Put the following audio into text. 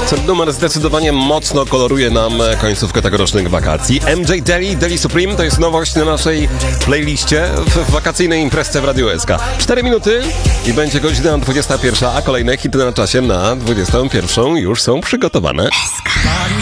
Ten numer zdecydowanie mocno koloruje nam końcówkę tegorocznych wakacji. MJ Deli Supreme to jest nowość na naszej playliście w wakacyjnej imprezce w Radiu SK. 4 minuty i będzie godzina 21, a kolejne hity na czasie na 21 już są przygotowane.